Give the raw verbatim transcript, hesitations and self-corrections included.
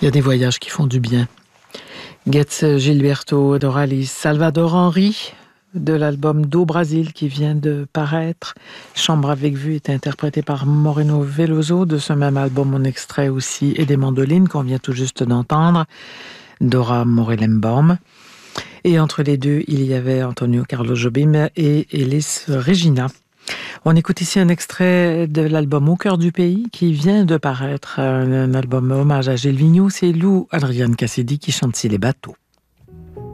Il y a des voyages qui font du bien. Getz Gilberto Doralis, Salvador Henry, de l'album Do Brasil qui vient de paraître. Chambre avec vue est interprété par Moreno Veloso. De ce même album, on extrait aussi Et des mandolines qu'on vient tout juste d'entendre, Dora Morellenbaum. Et entre les deux, il y avait Antonio Carlos Jobim et Elis Regina. On écoute ici un extrait de l'album Au cœur du pays qui vient de paraître, un album hommage à Gilles Vigneault. C'est Lou Adrian Cassidy qui chante Si les bateaux.